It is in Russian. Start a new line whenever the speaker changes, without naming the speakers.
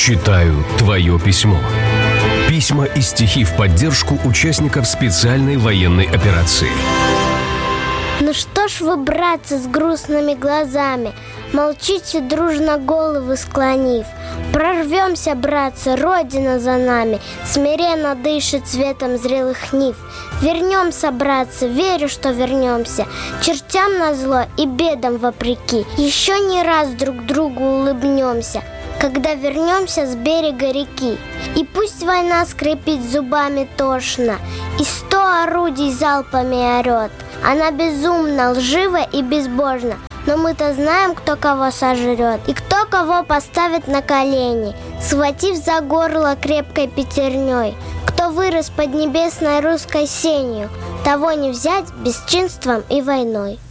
Читаю твое письмо. Письма и стихи в поддержку участников специальной военной операции.
Ну что ж вы, братцы, с грустными глазами, молчите, дружно головы склонив. Прорвемся, братцы, Родина за нами смиренно дышит цветом зрелых нив. Вернемся, братцы, верю, что вернемся, чертям назло и бедам вопреки. Еще не раз друг другу улыбнемся, когда вернемся с берега реки. И пусть война скрипит зубами тошно, и 100 орудий залпами орет. Она безумна, лжива и безбожна, но мы-то знаем, кто кого сожрет и кто кого поставит на колени, схватив за горло крепкой пятерней. Кто вырос под небесной русской сенью, того не взять бесчинством и войной.